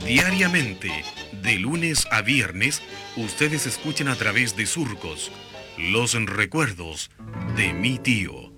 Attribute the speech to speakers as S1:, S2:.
S1: Diariamente, de lunes a viernes, ustedes escuchan a través de Surcos los recuerdos de mi tío.